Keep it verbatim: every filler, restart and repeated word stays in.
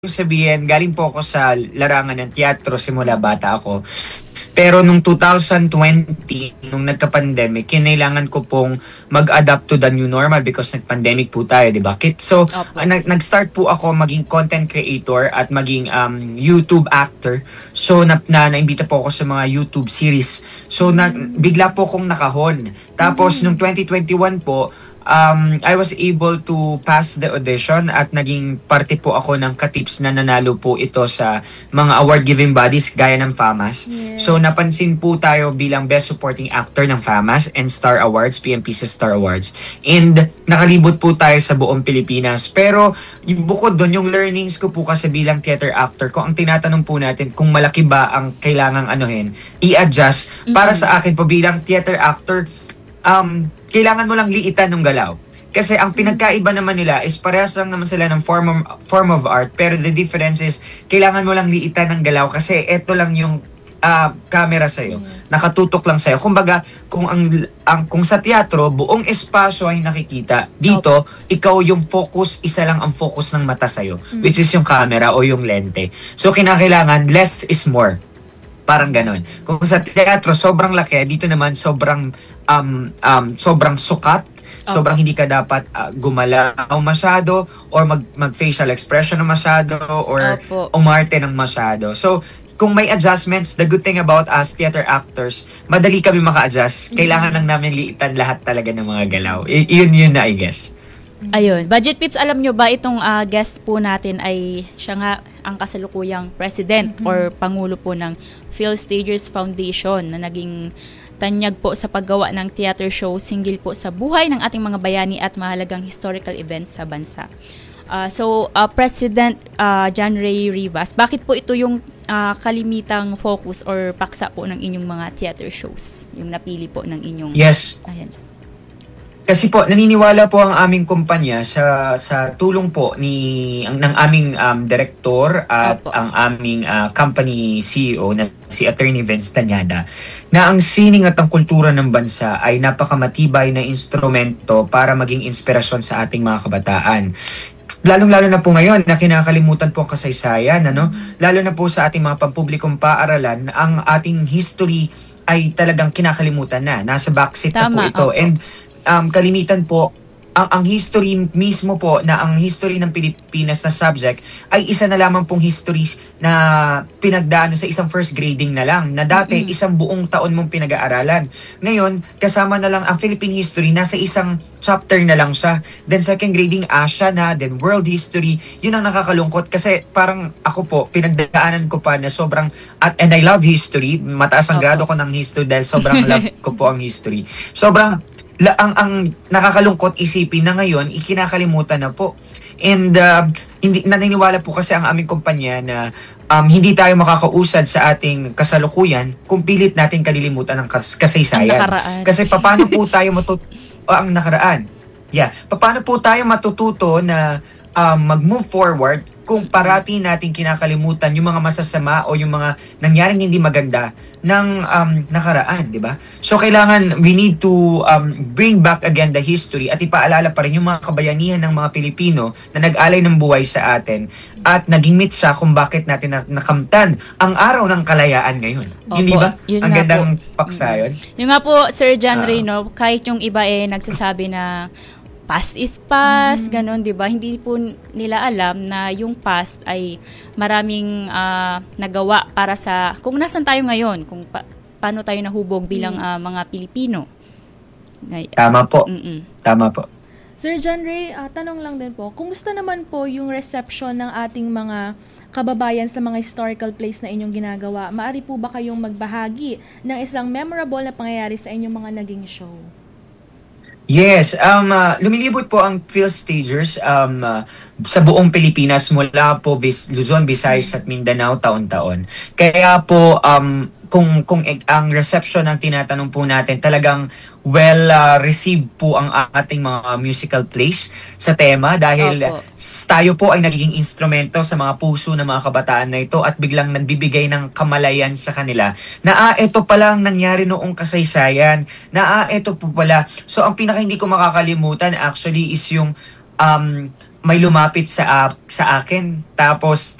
sabihin, galing po ako sa larangan ng teatro simula bata ako. Pero nung twenty twenty, nung nagka-pandemic, kinailangan ko pong mag-adapt to the new normal because nag-pandemic po tayo, di ba? Kit- So, Opo. uh, nag- nag-start po ako maging content creator at maging um, YouTube actor. So, na, na naimbita po ako sa mga YouTube series. So, na, bigla po akong nakahon. Tapos, nung twenty twenty-one po, um, I was able to pass the audition at naging parte po ako ng Katips na nanalo po ito sa mga award-giving bodies gaya ng FAMAS. Yes. So napansin po tayo bilang Best Supporting Actor ng FAMAS and Star Awards, P M P sa Star Awards. And nakalibot po tayo sa buong Pilipinas. Pero yung bukod doon, yung learnings ko po kasi bilang theater actor ko, ang tinatanong po natin kung malaki ba ang kailangang anuhin, i-adjust. Para sa akin po bilang theater actor, um, kailangan mo lang liitan ng galaw. Kasi ang pinagkaiba naman nila is parehas lang naman sila ng form of, form of art, pero the difference is kailangan mo lang liitan ng galaw kasi eto lang yung uh, camera sa'yo. Yes. Nakatutok lang sa'yo. Kumbaga, kung ang, ang kung sa teatro, buong espasyo ay nakikita. Dito, ikaw yung focus, isa lang ang focus ng mata sa'yo, Mm. which is yung camera o yung lente. So, kinakailangan, less is more. Parang ganon. Kung sa teatro, sobrang laki. Dito naman, sobrang um, um, sobrang sukat. Sobrang hindi ka dapat uh, gumalaw masyado or mag, mag-facial expression na masyado or Opo. umarte ng masyado. So, kung may adjustments, the good thing about us theater actors, madali kami maka-adjust. Kailangan lang namin liitan lahat talaga ng mga galaw. I- yun yun na, I guess. Ayun. Budget Pips, alam nyo ba itong ah, guest po natin ay siya nga ang kasalukuyang president or pangulo po ng PhilStagers Foundation na naging tanyag po sa paggawa ng theater show singgil po sa buhay ng ating mga bayani at mahalagang historical events sa bansa. Ah, so, ah, President ah, John Ray Rivas, bakit po ito yung ah, kalimitang focus or paksa po ng inyong mga theater shows? Yung napili po ng inyong... Yes. Ayan. Kasi po, naniniwala po ang aming kumpanya sa sa tulong po ni ang, ng aming um, director at Opo. ang aming uh, company C E O na si Attorney Vince Tanyada na ang sining at ang kultura ng bansa ay napakamatibay na instrumento para maging inspirasyon sa ating mga kabataan. Lalong-lalo na po ngayon na kinakalimutan po ang kasaysayan, ano? Lalo na po sa ating mga pampublikong paaralan, ang ating history ay talagang kinakalimutan na. Nasa backseat na po Tama, ito. opo. And um, kalimitan po, ang, ang history mismo po, na ang history ng Pilipinas na subject, ay isa na lamang pong history na pinagdaan sa isang first grading na lang. Na dati, Mm-mm. isang buong taon mong pinag-aaralan. Ngayon, kasama na lang ang Philippine history, nasa isang chapter na lang siya. Then second grading, Asia na, then world history. Yun ang nakakalungkot kasi parang ako po, pinagdaanan ko pa na sobrang, at, and I love history, mataas ang Opo. grado ko ng history dahil sobrang love ko po ang history. Sobrang, la, ang, ang nakakalungkot isipin na ngayon, ikinakalimutan na po. And uh, hindi, naniniwala po kasi ang aming kumpanya na um, hindi tayo makakausad sa ating kasalukuyan kung pilit natin kalilimutan ng kas- kasaysayan. Ang nakaraan. Kasi paano po tayo matututo ang nakaraan? Yeah, paano po tayo matututo na um, mag-move forward kung parati natin kinakalimutan yung mga masasama o yung mga nangyaring hindi maganda ng um, nakaraan, di ba? So kailangan we need to um, bring back again the history at ipaalala pa rin yung mga kabayanihan ng mga Pilipino na nag-alay ng buhay sa atin at naging mitsa kung bakit natin na- nakamtan ang araw ng kalayaan ngayon. Hindi Opo, ba? yun Ang nga gandang po. paksa yun. Yung nga po, Sir John Ah. Ray, no, kahit yung iba eh nagsasabi na past is past, ganon, di ba? Hindi po nila alam na yung past ay maraming ah, nagawa para sa, kung nasan tayo ngayon, kung pa- paano tayo nahubog bilang ah, mga Pilipino. Ngay- Tama po. Mm-mm. Tama po. Sir John Ray, ah, tanong lang din po, kumusta naman po yung reception ng ating mga kababayan sa mga historical place na inyong ginagawa? Maari po ba kayong magbahagi ng isang memorable na pangyayari sa inyong mga naging show? Yes, um, uh, lumilibot po ang PhilStagers um, uh, sa buong Pilipinas mula po Vis- Luzon, Visayas at Mindanao taon-taon. Kaya po um, kung kung e- ang reception ng tinatanong po natin talagang well uh, received po ang ating mga musical plays sa tema dahil Opo. s- tayo po ay nagiging instrumento sa mga puso ng mga kabataan na ito at biglang nagbibigay ng kamalayan sa kanila na ah, ito pala ang nangyari noong kasaysayan, na ah, ito po pala. So ang pinaka hindi ko makakalimutan actually is yung um, may lumapit sa, ap- sa akin. Tapos,